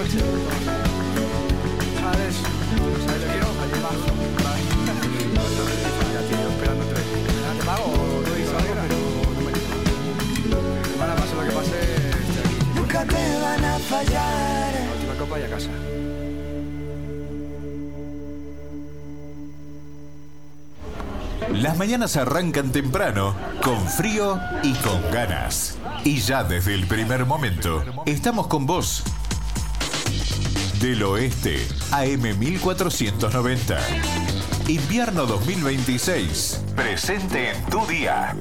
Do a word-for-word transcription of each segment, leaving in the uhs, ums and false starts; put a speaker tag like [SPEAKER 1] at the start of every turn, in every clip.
[SPEAKER 1] noche. ¿Sabes? ¿Sabes lo que quiero? Ayer bajo. No, no me dice, ya tío, esperando tres. ¿Te pago o no hizo algo? Pero no me dice. Hermana, pase lo que pase, estoy aquí.
[SPEAKER 2] Nunca te van a fallar.
[SPEAKER 1] La última copa y a casa.
[SPEAKER 3] Las mañanas arrancan temprano, con frío y con ganas. Y ya desde el primer momento, estamos con vos. Del Oeste, A M mil cuatrocientos noventa. Invierno dos mil veintiséis. Presente en tu día.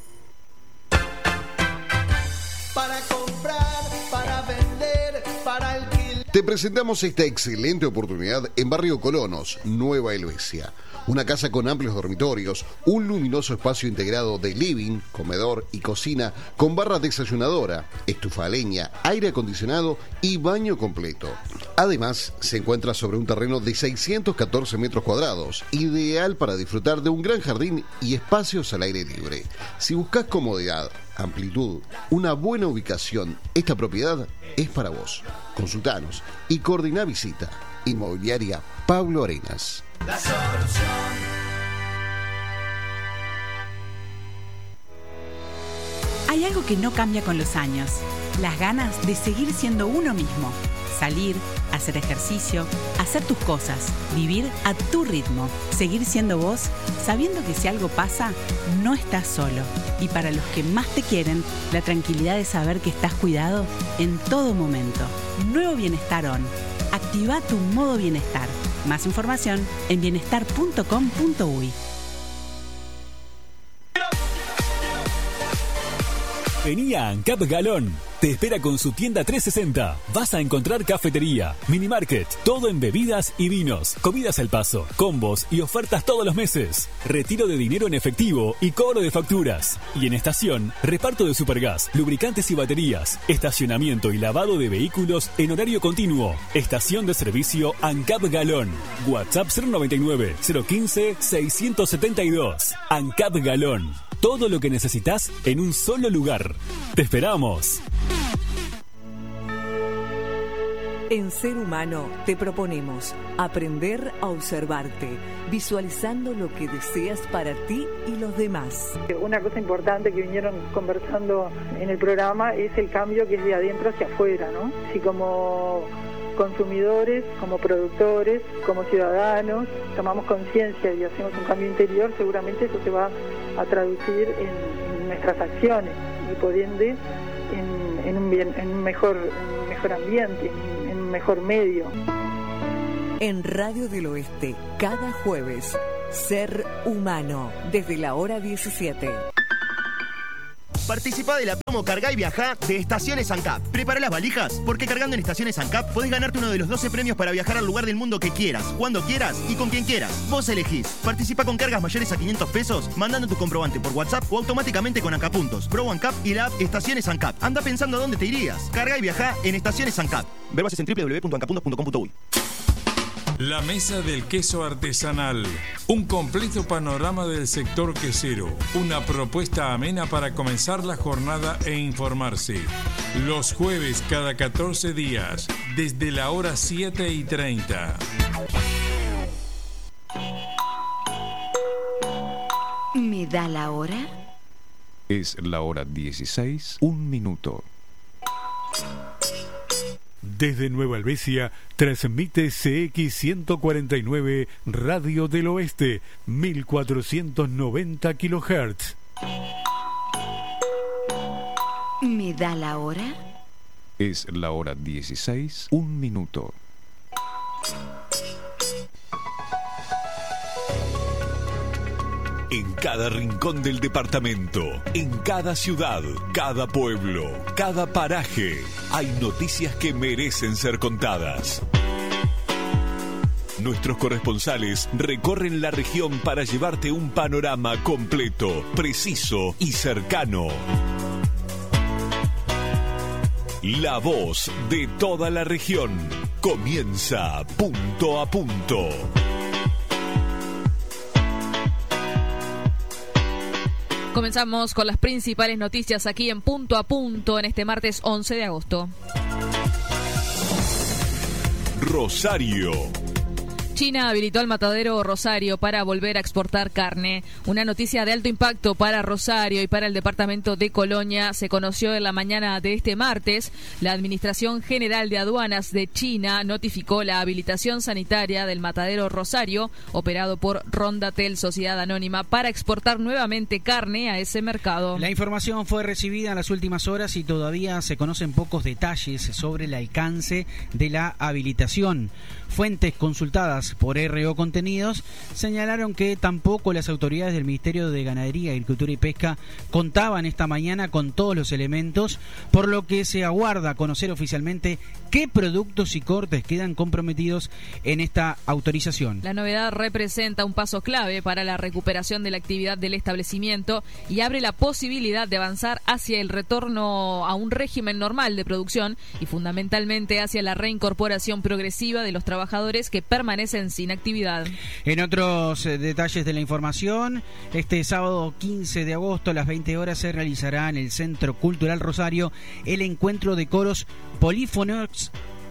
[SPEAKER 2] Para comprar, para vender, para alquilar.
[SPEAKER 4] Te presentamos esta excelente oportunidad en Barrio Colonos, Nueva Helvecia. Una casa con amplios dormitorios, un luminoso espacio integrado de living, comedor y cocina con barra desayunadora, estufa a leña, aire acondicionado y baño completo. Además, se encuentra sobre un terreno de seiscientos catorce metros cuadrados, ideal para disfrutar de un gran jardín y espacios al aire libre. Si buscas comodidad, amplitud, una buena ubicación, esta propiedad es para vos. Consultanos y coordina visita. Inmobiliaria Pablo Arenas.
[SPEAKER 2] La solución.
[SPEAKER 5] Hay algo que no cambia con los años: las ganas de seguir siendo uno mismo. Salir, hacer ejercicio, hacer tus cosas, vivir a tu ritmo, seguir siendo vos, sabiendo que si algo pasa, no estás solo. Y para los que más te quieren, la tranquilidad de saber que estás cuidado en todo momento. Nuevo Bienestar On. Activa tu modo bienestar. Más información en bienestar punto com punto uy.
[SPEAKER 6] Vení a ANCAP Galón. Te espera con su tienda trescientos sesenta. Vas a encontrar cafetería, mini market, todo en bebidas y vinos, comidas al paso, combos y ofertas todos los meses. Retiro de dinero en efectivo y cobro de facturas. Y en estación, reparto de supergas, lubricantes y baterías, estacionamiento y lavado de vehículos en horario continuo. Estación de servicio ANCAP Galón. WhatsApp cero noventa y nueve, cero quince, seiscientos setenta y dos. ANCAP Galón. Todo lo que necesitas en un solo lugar. ¡Te esperamos!
[SPEAKER 7] En Ser Humano te proponemos aprender a observarte, visualizando lo que deseas para ti y los demás.
[SPEAKER 8] Una cosa importante que vinieron conversando en el programa es el cambio que es de adentro hacia afuera, ¿no? Si como consumidores, como productores, como ciudadanos, tomamos conciencia y hacemos un cambio interior, seguramente eso se va a traducir en, en nuestras acciones y por ende en, en, un, bien, en un, mejor, un mejor ambiente, en, en un mejor medio.
[SPEAKER 7] En Radio del Oeste, cada jueves, Ser Humano, desde la hora diecisiete.
[SPEAKER 9] Participa de la promo Cargá y Viajá de Estaciones ANCAP. Prepara las valijas, porque cargando en Estaciones ANCAP podés ganarte uno de los doce premios para viajar al lugar del mundo que quieras, cuando quieras y con quien quieras. Vos elegís. Participa con cargas mayores a quinientos pesos, mandando tu comprobante por WhatsApp o automáticamente con ANCAP Puntos, Pro ANCAP y la app Estaciones ANCAP. Anda pensando a dónde te irías. Cargá y Viajá en Estaciones ANCAP. Ver bases en doble u doble u doble u punto ancapuntos punto com punto uy.
[SPEAKER 10] La Mesa del Queso Artesanal. Un completo panorama del sector quesero. Una propuesta amena para comenzar la jornada e informarse. Los jueves cada catorce días, desde la hora siete y treinta.
[SPEAKER 11] ¿Me da la hora?
[SPEAKER 12] Es la hora dieciséis, un minuto.
[SPEAKER 13] Desde Nueva Helvecia, transmite C X ciento cuarenta y nueve Radio del Oeste, mil cuatrocientos noventa kilohertz.
[SPEAKER 11] ¿Me da la hora?
[SPEAKER 12] Es la hora dieciséis, un minuto.
[SPEAKER 6] En cada rincón del departamento, en cada ciudad, cada pueblo, cada paraje, hay noticias que merecen ser contadas. Nuestros corresponsales recorren la región para llevarte un panorama completo, preciso y cercano. La voz de toda la región comienza punto a punto.
[SPEAKER 14] Comenzamos con las principales noticias aquí en Punto a Punto en este martes once de agosto.
[SPEAKER 6] Rosario.
[SPEAKER 14] China habilitó el matadero Rosario para volver a exportar carne. Una noticia de alto impacto para Rosario y para el departamento de Colonia se conoció en la mañana de este martes. La Administración General de Aduanas de China notificó la habilitación sanitaria del matadero Rosario, operado por Rondatel Sociedad Anónima, para exportar nuevamente carne a ese mercado.
[SPEAKER 15] La información fue recibida en las últimas horas y todavía se conocen pocos detalles sobre el alcance de la habilitación. Fuentes consultadas por R O Contenidos señalaron que tampoco las autoridades del Ministerio de Ganadería, Agricultura y Pesca contaban esta mañana con todos los elementos, por lo que se aguarda conocer oficialmente qué productos y cortes quedan comprometidos en esta autorización.
[SPEAKER 14] La novedad representa un paso clave para la recuperación de la actividad del establecimiento y abre la posibilidad de avanzar hacia el retorno a un régimen normal de producción y fundamentalmente hacia la reincorporación progresiva de los trabajadores que permanecen sin actividad.
[SPEAKER 15] En otros eh, detalles de la información, este sábado quince de agosto a las veinte horas se realizará en el Centro Cultural Rosario el encuentro de coros polífonos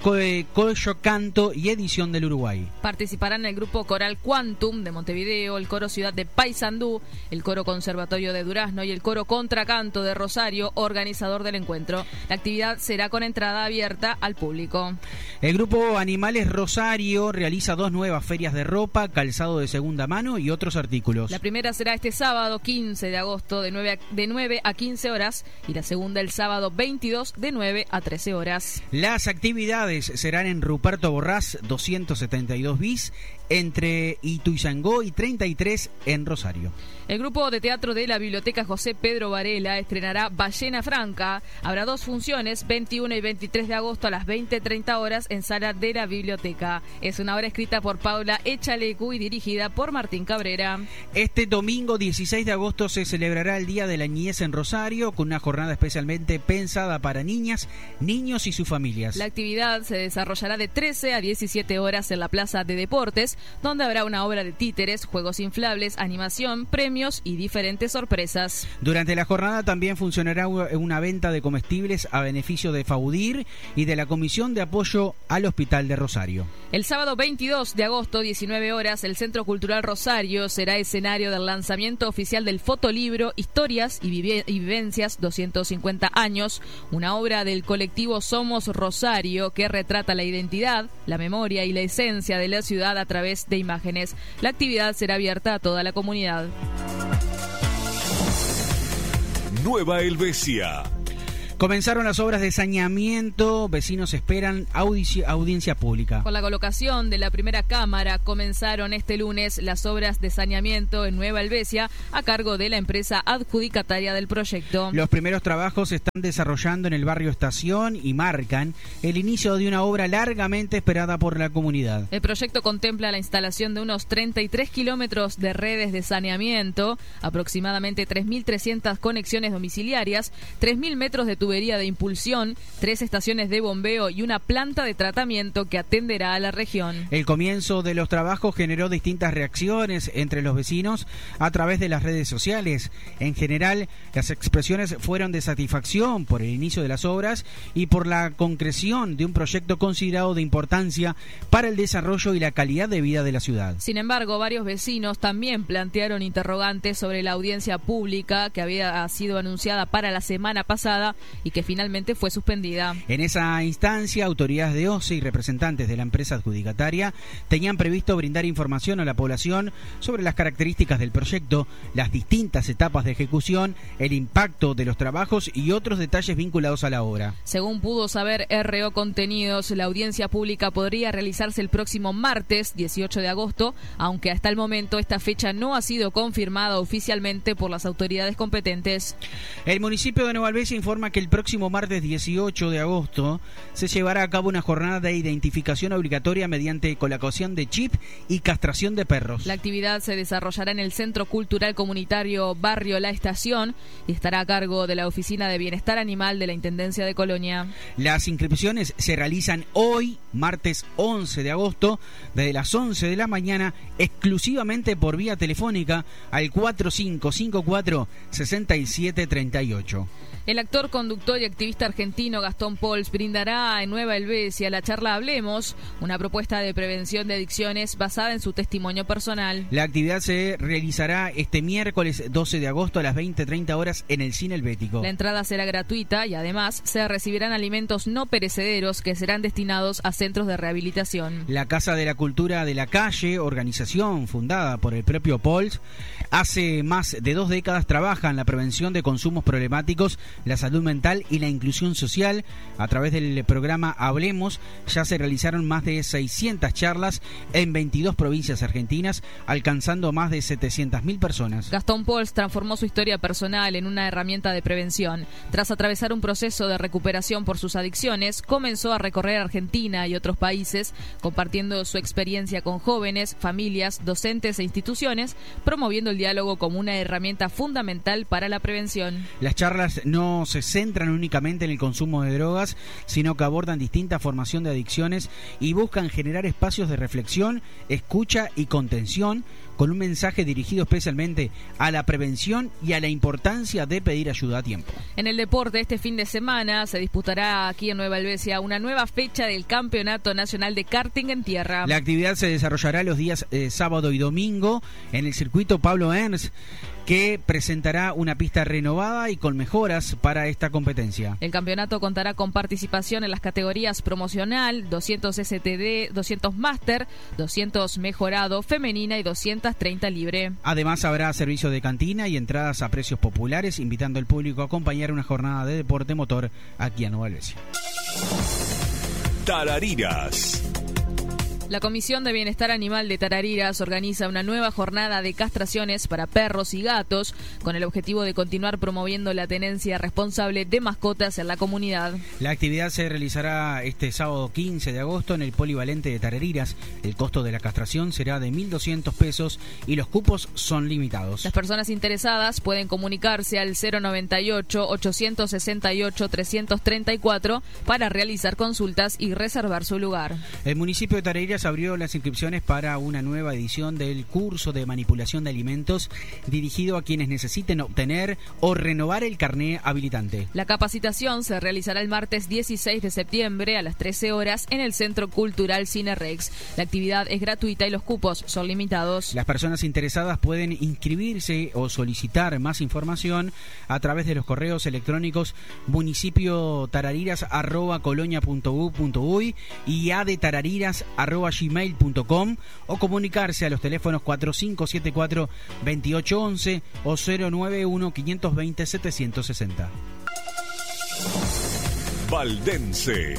[SPEAKER 15] Coyo Canto y Edición del Uruguay.
[SPEAKER 14] Participarán el grupo coral Quantum de Montevideo, el coro Ciudad de Paysandú, el coro Conservatorio de Durazno y el coro Contracanto de Rosario, organizador del encuentro. La actividad será con entrada abierta al público.
[SPEAKER 15] El grupo Animales Rosario realiza dos nuevas ferias de ropa, calzado de segunda mano y otros artículos.
[SPEAKER 14] La primera será este sábado quince de agosto de nueve a, de nueve a quince horas y la segunda el sábado veintidós de nueve a trece horas.
[SPEAKER 15] Las actividades serán en Ruperto Borrás doscientos setenta y dos bis, entre Ituzaingó y treinta y tres en Rosario.
[SPEAKER 14] El grupo de teatro de la Biblioteca José Pedro Varela estrenará Ballena Franca. Habrá dos funciones, veintiuno y veintitrés de agosto a las veinte treinta horas en Sala de la Biblioteca. Es una obra escrita por Paula Echalecu y dirigida por Martín Cabrera.
[SPEAKER 15] Este domingo dieciséis de agosto se celebrará el Día de la Niñez en Rosario, con una jornada especialmente pensada para niñas, niños y sus familias.
[SPEAKER 14] La actividad se desarrollará de trece a diecisiete horas en la Plaza de Deportes, donde habrá una obra de títeres, juegos inflables, animación, premios y diferentes sorpresas.
[SPEAKER 15] Durante la jornada también funcionará una venta de comestibles a beneficio de Faudir y de la Comisión de Apoyo al Hospital de Rosario.
[SPEAKER 14] El sábado veintidós de agosto, diecinueve horas, el Centro Cultural Rosario será escenario del lanzamiento oficial del fotolibro Historias y, Vive- y Vivencias doscientos cincuenta años, una obra del colectivo Somos Rosario que retrata la identidad, la memoria y la esencia de la ciudad a través de imágenes. La actividad será abierta a toda la comunidad.
[SPEAKER 6] Nueva Helvecia.
[SPEAKER 15] Comenzaron las obras de saneamiento, vecinos esperan audici- audiencia pública.
[SPEAKER 14] Con la colocación de la primera cámara comenzaron este lunes las obras de saneamiento en Nueva Helvecia a cargo de la empresa adjudicataria del proyecto.
[SPEAKER 15] Los primeros trabajos se están desarrollando en el barrio Estación y marcan el inicio de una obra largamente esperada por la comunidad.
[SPEAKER 14] El proyecto contempla la instalación de unos treinta y tres kilómetros de redes de saneamiento, aproximadamente tres mil trescientas conexiones domiciliarias, tres mil metros de tubería de impulsión, tres estaciones de bombeo y una planta de tratamiento que atenderá a la región.
[SPEAKER 15] El comienzo de los trabajos generó distintas reacciones entre los vecinos a través de las redes sociales. En general, las expresiones fueron de satisfacción por el inicio de las obras y por la concreción de un proyecto considerado de importancia para el desarrollo y la calidad de vida de la ciudad.
[SPEAKER 14] Sin embargo, varios vecinos también plantearon interrogantes sobre la audiencia pública que había sido anunciada para la semana pasada y que finalmente fue suspendida.
[SPEAKER 15] En esa instancia, autoridades de O C E y representantes de la empresa adjudicataria tenían previsto brindar información a la población sobre las características del proyecto, las distintas etapas de ejecución, el impacto de los trabajos y otros detalles vinculados a la obra.
[SPEAKER 14] Según pudo saber R O Contenidos, la audiencia pública podría realizarse el próximo martes dieciocho de agosto, aunque hasta el momento esta fecha no ha sido confirmada oficialmente por las autoridades competentes.
[SPEAKER 15] El municipio de Nueva Helvecia informa que el próximo martes dieciocho de agosto se llevará a cabo una jornada de identificación obligatoria mediante colocación de chip y castración de perros.
[SPEAKER 14] La actividad se desarrollará en el Centro Cultural Comunitario Barrio La Estación y estará a cargo de la Oficina de Bienestar Animal de la Intendencia de Colonia.
[SPEAKER 15] Las inscripciones se realizan hoy, martes once de agosto, desde las once de la mañana, exclusivamente por vía telefónica al cuatro cinco cinco cuatro, seis siete tres ocho.
[SPEAKER 14] El actor, conductor conductor y activista argentino Gastón Pols brindará en Nueva Helvecia la charla Hablemos, una propuesta de prevención de adicciones basada en su testimonio personal.
[SPEAKER 15] La actividad se realizará este miércoles doce de agosto a las veinte treinta horas en el Cine Helvético.
[SPEAKER 14] La entrada será gratuita y además se recibirán alimentos no perecederos que serán destinados a centros de rehabilitación.
[SPEAKER 15] La Casa de la Cultura de la Calle, organización fundada por el propio Pols, hace más de dos décadas trabaja en la prevención de consumos problemáticos, la salud mental y la inclusión social. A través del programa Hablemos ya se realizaron más de seiscientas charlas en veintidós provincias argentinas, alcanzando más de setecientas mil personas.
[SPEAKER 14] Gastón Pols transformó su historia personal en una herramienta de prevención. Tras atravesar un proceso de recuperación por sus adicciones, comenzó a recorrer Argentina y otros países, compartiendo su experiencia con jóvenes, familias, docentes e instituciones, promoviendo el diálogo como una herramienta fundamental para la prevención.
[SPEAKER 15] Las charlas no se centran únicamente en el consumo de drogas, sino que abordan distintas formación de adicciones y buscan generar espacios de reflexión, escucha y contención, con un mensaje dirigido especialmente a la prevención y a la importancia de pedir ayuda a tiempo.
[SPEAKER 14] En el deporte, este fin de semana se disputará aquí en Nueva Helvecia una nueva fecha del Campeonato Nacional de Karting en Tierra.
[SPEAKER 15] La actividad se desarrollará los días eh, sábado y domingo en el circuito Pablo Ernst, que presentará una pista renovada y con mejoras para esta competencia.
[SPEAKER 14] El campeonato contará con participación en las categorías promocional, doscientos S T D, doscientos Master, doscientos Mejorado, Femenina y doscientos treinta Libre.
[SPEAKER 15] Además habrá servicio de cantina y entradas a precios populares, invitando al público a acompañar una jornada de deporte motor aquí en Nueva Helvecia.
[SPEAKER 6] Tarariras.
[SPEAKER 14] La Comisión de Bienestar Animal de Tarariras organiza una nueva jornada de castraciones para perros y gatos con el objetivo de continuar promoviendo la tenencia responsable de mascotas en la comunidad.
[SPEAKER 15] La actividad se realizará este sábado quince de agosto en el polivalente de Tarariras. El costo de la castración será de mil doscientos pesos y los cupos son limitados.
[SPEAKER 14] Las personas interesadas pueden comunicarse al cero noventa y ocho, ochocientos sesenta y ocho, trescientos treinta y cuatro para realizar consultas y reservar su lugar.
[SPEAKER 15] El municipio de Tarariras abrió las inscripciones para una nueva edición del curso de manipulación de alimentos dirigido a quienes necesiten obtener o renovar el carné habilitante.
[SPEAKER 14] La capacitación se realizará el martes dieciséis de septiembre a las trece horas en el Centro Cultural Cine Rex. La actividad es gratuita y los cupos son limitados.
[SPEAKER 15] Las personas interesadas pueden inscribirse o solicitar más información a través de los correos electrónicos municipio tarariras arroba colonia punto u punto uy y adetarariras arroba gmail punto com o comunicarse a los teléfonos cuatro cinco siete cuatro, veintiocho once o cero nueve uno, quinientos veinte, setecientos sesenta.
[SPEAKER 6] Valdense.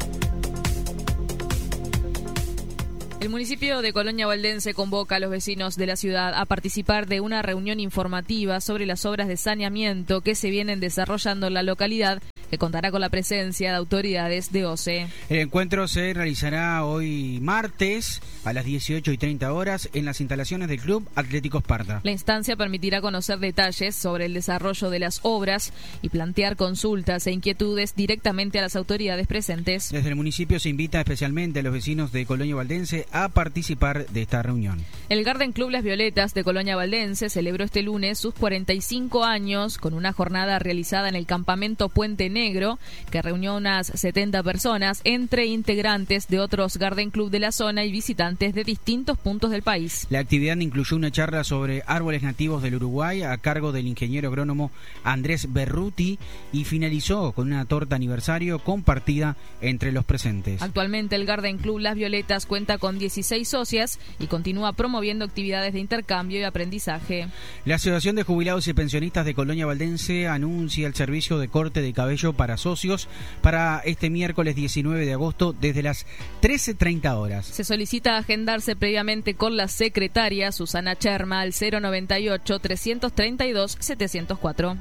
[SPEAKER 14] El municipio de Colonia Valdense convoca a los vecinos de la ciudad a participar de una reunión informativa sobre las obras de saneamiento que se vienen desarrollando en la localidad, que contará con la presencia de autoridades de O C E.
[SPEAKER 15] El encuentro se realizará hoy martes a las dieciocho y treinta horas en las instalaciones del Club Atlético Esparta.
[SPEAKER 14] La instancia permitirá conocer detalles sobre el desarrollo de las obras y plantear consultas e inquietudes directamente a las autoridades presentes.
[SPEAKER 15] Desde el municipio se invita especialmente a los vecinos de Colonia Valdense a participar de esta reunión.
[SPEAKER 14] El Garden Club Las Violetas de Colonia Valdense celebró este lunes sus cuarenta y cinco años con una jornada realizada en el campamento Puente Negro que reunió unas setenta personas entre integrantes de otros Garden Club de la zona y visitantes de distintos puntos del país.
[SPEAKER 15] La actividad incluyó una charla sobre árboles nativos del Uruguay a cargo del ingeniero agrónomo Andrés Berruti y finalizó con una torta aniversario compartida entre los presentes.
[SPEAKER 14] Actualmente el Garden Club Las Violetas cuenta con dieciséis socias y continúa promoviendo actividades de intercambio y aprendizaje.
[SPEAKER 15] La Asociación de Jubilados y Pensionistas de Colonia Valdense anuncia el servicio de corte de cabello para socios para este miércoles diecinueve de agosto desde las trece treinta horas.
[SPEAKER 14] Se solicita agendarse previamente con la secretaria Susana Cherma al cero noventa y ocho, trescientos treinta y dos, setecientos cuatro.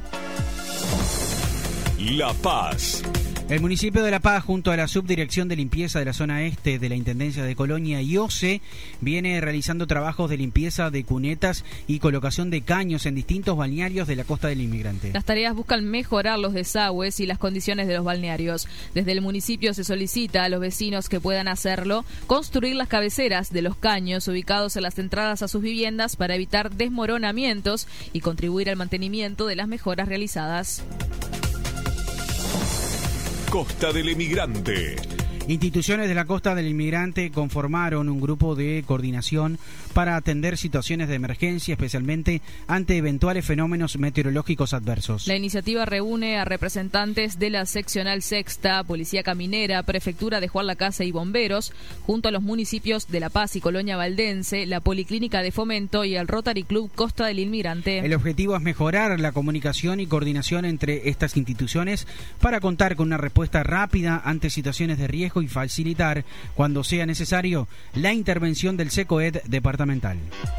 [SPEAKER 6] La Paz.
[SPEAKER 15] El municipio de La Paz, junto a la Subdirección de Limpieza de la Zona Este de la Intendencia de Colonia y O C E, viene realizando trabajos de limpieza de cunetas y colocación de caños en distintos balnearios de la Costa del Inmigrante.
[SPEAKER 14] Las tareas buscan mejorar los desagües y las condiciones de los balnearios. Desde el municipio se solicita a los vecinos que puedan hacerlo construir las cabeceras de los caños ubicados en las entradas a sus viviendas para evitar desmoronamientos y contribuir al mantenimiento de las mejoras realizadas.
[SPEAKER 16] Costa del Emigrante.
[SPEAKER 15] Instituciones de la Costa del Inmigrante conformaron un grupo de coordinación para atender situaciones de emergencia, especialmente ante eventuales fenómenos meteorológicos adversos.
[SPEAKER 14] La iniciativa reúne a representantes de la seccional sexta, Policía Caminera, Prefectura de Juan Lacase y Bomberos, junto a los municipios de La Paz y Colonia Valdense, la Policlínica de Fomento y el Rotary Club Costa del Inmigrante.
[SPEAKER 15] El objetivo es mejorar la comunicación y coordinación entre estas instituciones para contar con una respuesta rápida ante situaciones de riesgo y facilitar, cuando sea necesario, la intervención del SECOED departamental.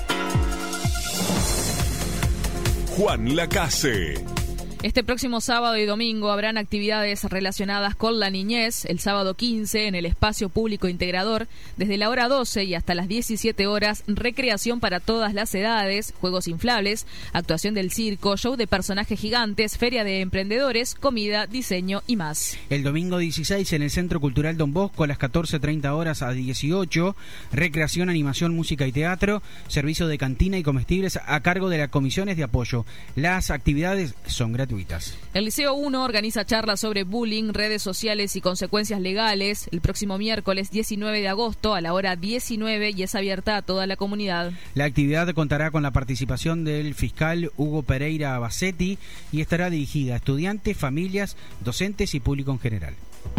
[SPEAKER 16] Juan Lacase.
[SPEAKER 14] Este próximo sábado y domingo habrán actividades relacionadas con la niñez, el sábado quince en el Espacio Público Integrador, desde la hora doce y hasta las diecisiete horas, recreación para todas las edades, juegos inflables, actuación del circo, show de personajes gigantes, feria de emprendedores, comida, diseño y más.
[SPEAKER 15] El domingo dieciséis en el Centro Cultural Don Bosco a las catorce treinta horas a dieciocho, recreación, animación, música y teatro, servicio de cantina y comestibles a cargo de las comisiones de apoyo. Las actividades son gratuitas.
[SPEAKER 14] El Liceo uno organiza charlas sobre bullying, redes sociales y consecuencias legales el próximo miércoles diecinueve de agosto a la hora diecinueve y es abierta a toda la comunidad.
[SPEAKER 15] La actividad contará con la participación del fiscal Hugo Pereira Bassetti y estará dirigida a estudiantes, familias, docentes y público en general.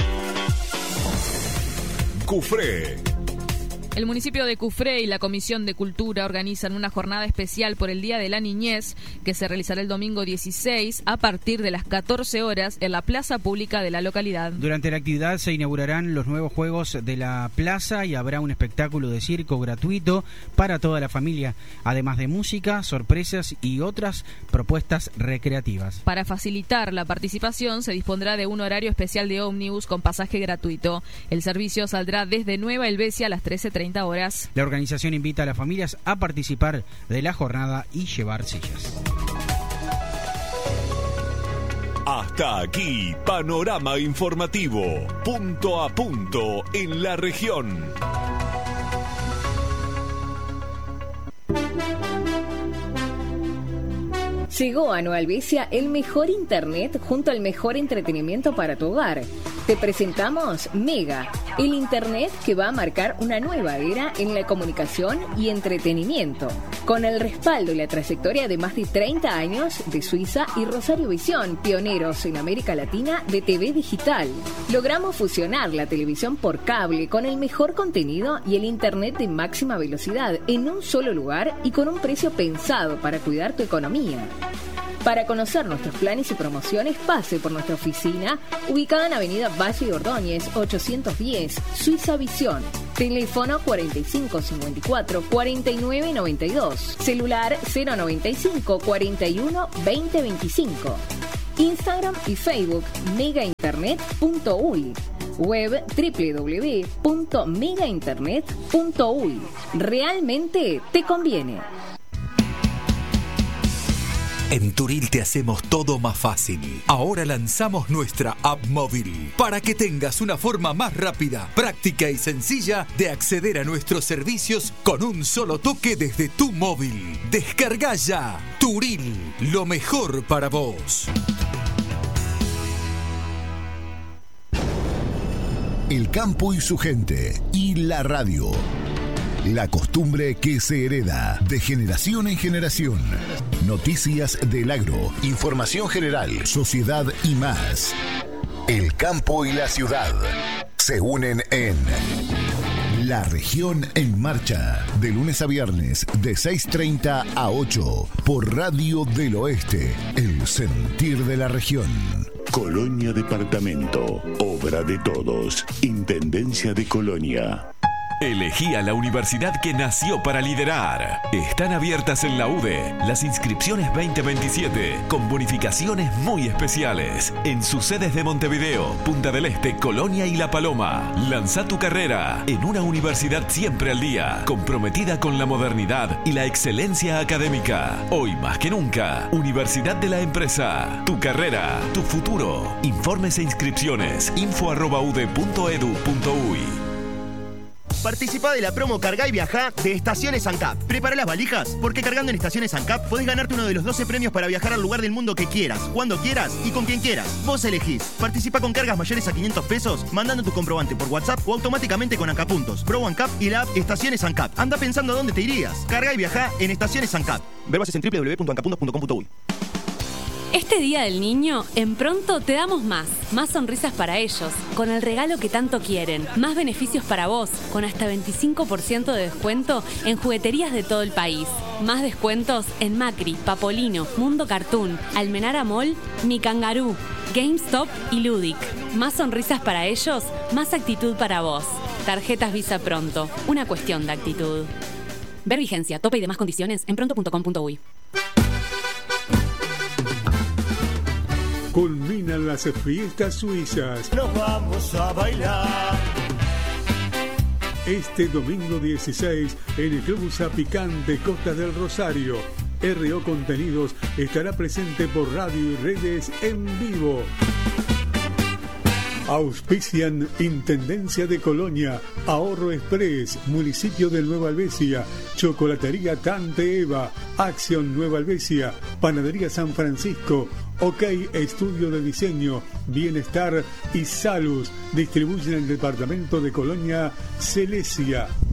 [SPEAKER 16] Cufré.
[SPEAKER 14] El municipio de Cufré y la Comisión de Cultura organizan una jornada especial por el Día de la Niñez que se realizará el domingo dieciséis a partir de las catorce horas en la plaza pública de la localidad.
[SPEAKER 15] Durante la actividad se inaugurarán los nuevos juegos de la plaza y habrá un espectáculo de circo gratuito para toda la familia, además de música, sorpresas y otras propuestas recreativas.
[SPEAKER 14] Para facilitar la participación se dispondrá de un horario especial de ómnibus con pasaje gratuito. El servicio saldrá desde Nueva Helvecia a las trece treinta horas.
[SPEAKER 15] La organización invita a las familias a participar de la jornada y llevar sillas.
[SPEAKER 16] Hasta aquí, panorama informativo, punto a punto en la región.
[SPEAKER 17] Llegó a Nueva Helvecia el mejor internet junto al mejor entretenimiento para tu hogar. Te presentamos Mega, el internet que va a marcar una nueva era en la comunicación y entretenimiento. Con el respaldo y la trayectoria de más de treinta años de Suiza y Rosario Visión, pioneros en América Latina de T V digital. Logramos fusionar la televisión por cable con el mejor contenido y el internet de máxima velocidad en un solo lugar y con un precio pensado para cuidar tu economía. Para conocer nuestros planes y promociones, pase por nuestra oficina, ubicada en Avenida Valle de Ordóñez, ochocientos diez, Suiza Visión. Teléfono cuarenta y cinco cincuenta y cuatro cuarenta y nueve noventa y dos. Celular cero noventa y cinco cuarenta y uno veinte veinticinco. Instagram y Facebook megainternet punto uy. Web doble u doble u doble u punto megainternet punto uy. Realmente te conviene.
[SPEAKER 18] En Turil te hacemos todo más fácil. Ahora lanzamos nuestra app móvil para que tengas una forma más rápida, práctica y sencilla de acceder a nuestros servicios con un solo toque desde tu móvil. Descarga ya Turil, lo mejor para vos.
[SPEAKER 19] El campo y su gente y la radio. La costumbre que se hereda de generación en generación. Noticias del agro, información general, sociedad y más. El campo y la ciudad se unen en La Región en Marcha, de lunes a viernes de seis treinta a ocho por Radio del Oeste, el sentir de la región.
[SPEAKER 20] Colonia Departamento, obra de todos, Intendencia de Colonia.
[SPEAKER 21] Elegí a la universidad que nació para liderar. Están abiertas en la U D E las inscripciones veinte veintisiete con bonificaciones muy especiales en sus sedes de Montevideo, Punta del Este, Colonia y La Paloma. Lanza tu carrera en una universidad siempre al día, comprometida con la modernidad y la excelencia académica. Hoy más que nunca, Universidad de la Empresa. Tu carrera, tu futuro. Informes e inscripciones info arroba u d e punto edu punto uy.
[SPEAKER 9] Participa de la promo Cargá y Viajá de Estaciones ANCAP. Prepara las valijas, porque cargando en Estaciones ANCAP podés ganarte uno de los doce premios para viajar al lugar del mundo que quieras, cuando quieras y con quien quieras. Vos elegís. Participa con cargas mayores a quinientos pesos, mandando tu comprobante por WhatsApp o automáticamente con ANCAP Puntos, Pro ANCAP y la app Estaciones ANCAP. Anda pensando a dónde te irías. Cargá y viajá en Estaciones ANCAP. Ver bases en doble u doble u doble u punto ancapuntos punto com punto uy.
[SPEAKER 1] Este Día del Niño, en Pronto te damos más. Más sonrisas para ellos, con el regalo que tanto quieren. Más beneficios para vos, con hasta veinticinco por ciento de descuento en jugueterías de todo el país. Más descuentos en Macri, Papolino, Mundo Cartoon, Almenara Mall, Mi Kangaroo, GameStop y Ludic. Más sonrisas para ellos, más actitud para vos. Tarjetas Visa Pronto, una cuestión de actitud. Ver vigencia, tope y demás condiciones en pronto punto com punto uy.
[SPEAKER 13] Culminan las fiestas suizas.
[SPEAKER 2] Nos vamos a bailar.
[SPEAKER 13] Este domingo dieciséis en el Club Zapicán de Costa del Rosario. R O Contenidos estará presente por radio y redes en vivo. Auspician Intendencia de Colonia, Ahorro Express, Municipio de Nueva Albesia, Chocolatería Tante Eva, Acción Nueva Albesia, Panadería San Francisco, OK Estudio de Diseño, Bienestar y Salus. Distribuyen el departamento de Colonia Celesia.